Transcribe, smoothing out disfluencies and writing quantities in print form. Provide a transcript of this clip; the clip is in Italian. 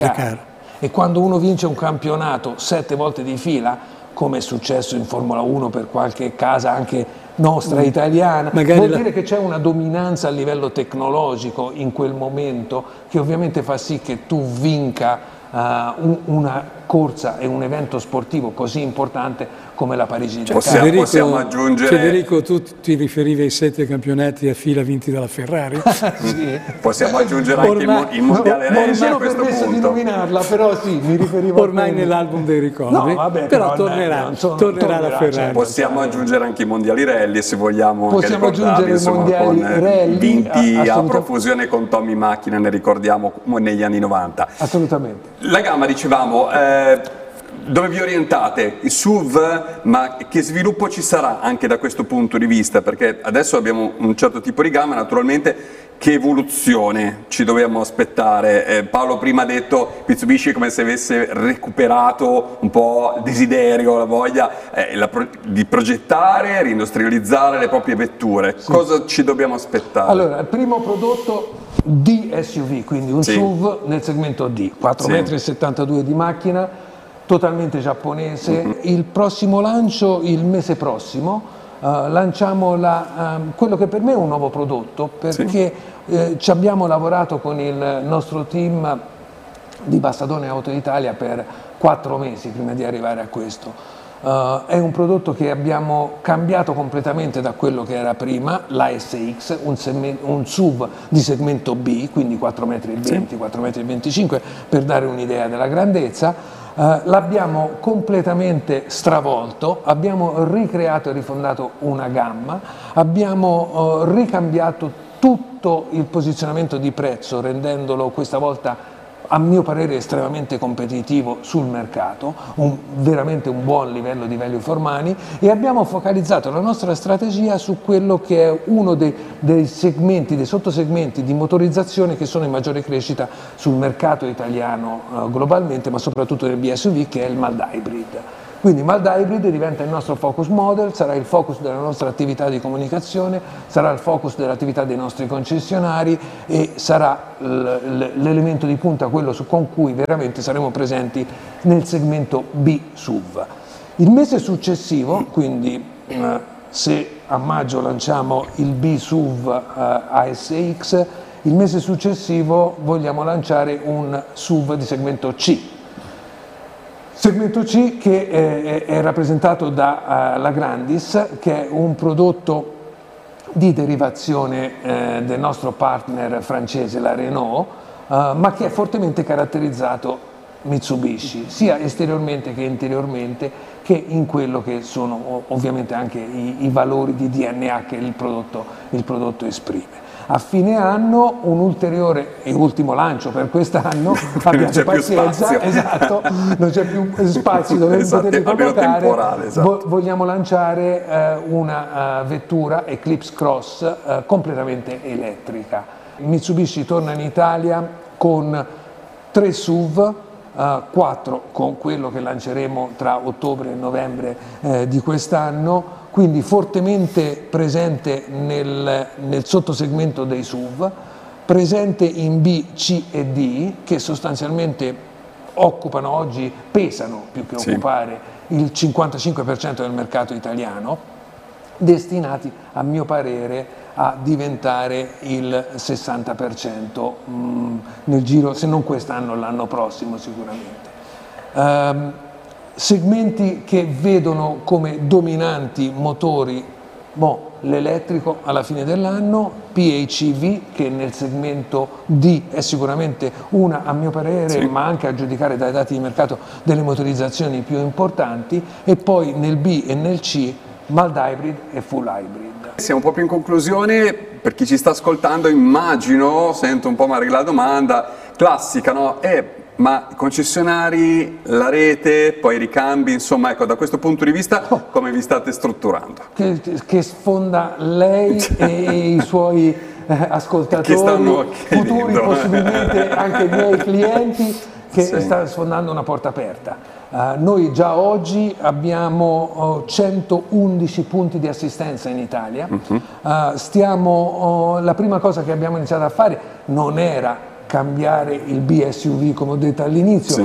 caro. E quando uno vince un campionato 7 volte di fila, come è successo in Formula 1 per qualche casa anche nostra italiana, vuol dire che c'è una dominanza a livello tecnologico in quel momento che ovviamente fa sì che tu vinca una corsa e un evento sportivo così importante come la Parigi-Dakar. Possiamo aggiungere... Federico, tu ti riferivi ai 7 campionati a fila vinti dalla Ferrari? Sì. Possiamo aggiungere anche il mondiale rally a questo permesso punto. di nominarla, però sì, mi riferivo Ormai nell'album dei ricordi, No, vabbè, però tornerà la Ferrari. certo. Possiamo aggiungere anche i mondiali rally, se vogliamo, Possiamo anche ricordarli, aggiungere i mondiali con rally, vinti a assolutamente. profusione con Tommy Macchina, ne ricordiamo, negli anni 90. Assolutamente. La gamma, dicevamo, dove vi orientate? Il SUV, ma che sviluppo ci sarà anche da questo punto di vista? Perché adesso abbiamo un certo tipo di gamma, naturalmente. Che evoluzione ci dobbiamo aspettare? Paolo prima ha detto Mitsubishi è come se avesse recuperato un po' il desiderio, la voglia di progettare, reindustrializzare le proprie vetture. Sì. Cosa ci dobbiamo aspettare? Allora, il primo prodotto D SUV, quindi un SUV nel segmento D, 4,72 m di macchina, totalmente giapponese. Il prossimo lancio, il mese prossimo, lanciamo quello che per me è un nuovo prodotto, perché ci abbiamo lavorato con il nostro team di Bassadone Auto Italia per 4 mesi prima di arrivare a questo. È un prodotto che abbiamo cambiato completamente da quello che era prima, l'ASX, un SUV di segmento B, quindi 4,20 m, 4,25 m, per dare un'idea della grandezza. L'abbiamo completamente stravolto, abbiamo ricreato e rifondato una gamma, abbiamo ricambiato tutto il posizionamento di prezzo, rendendolo questa volta a mio parere estremamente competitivo sul mercato, veramente un buon livello di value for money, e abbiamo focalizzato la nostra strategia su quello che è uno dei segmenti, dei sottosegmenti di motorizzazione che sono in maggiore crescita sul mercato italiano globalmente, ma soprattutto nel BSUV, che è il mild hybrid. Quindi mild hybrid diventa il nostro focus model, sarà il focus della nostra attività di comunicazione, sarà il focus dell'attività dei nostri concessionari e sarà l'elemento di punta, quello con cui veramente saremo presenti nel segmento B SUV. Il mese successivo, quindi se a maggio lanciamo il B SUV ASX, il mese successivo vogliamo lanciare un SUV di segmento C. Segmento C che è rappresentato da la Grandis, che è un prodotto di derivazione del nostro partner francese, la Renault, ma che è fortemente caratterizzato Mitsubishi, sia esteriormente che interiormente, che in quello che sono ovviamente anche i valori di DNA che il prodotto esprime. A fine anno un ulteriore e ultimo lancio per quest'anno, abbiate pazienza, esatto, non c'è più spazio dove poterli collocare, vogliamo lanciare una vettura Eclipse Cross completamente elettrica. Mitsubishi torna in Italia con 3 SUV, 4 con quello che lanceremo tra ottobre e novembre di quest'anno, quindi fortemente presente nel sottosegmento dei SUV, presente in B, C e D, che sostanzialmente occupano oggi, pesano più che occupare il 55% del mercato italiano, destinati a mio parere a diventare il 60% nel giro, se non quest'anno, l'anno prossimo sicuramente. Segmenti che vedono come dominanti motori, l'elettrico alla fine dell'anno, PHEV che nel segmento D è sicuramente una, a mio parere, ma anche a giudicare dai dati di mercato, delle motorizzazioni più importanti, e poi nel B e nel C mild hybrid e full hybrid. Siamo proprio in conclusione. Per chi ci sta ascoltando, immagino, sento un po' magari la domanda classica, no? Ma i concessionari, la rete, poi i ricambi, insomma, ecco, da questo punto di vista come vi state strutturando? Che sfonda lei e i suoi ascoltatori, futuri possibilmente anche i miei clienti, che sta sfondando una porta aperta. Noi già oggi abbiamo 111 punti di assistenza in Italia. La prima cosa che abbiamo iniziato a fare non era cambiare il BSUV come ho detto all'inizio. Sì.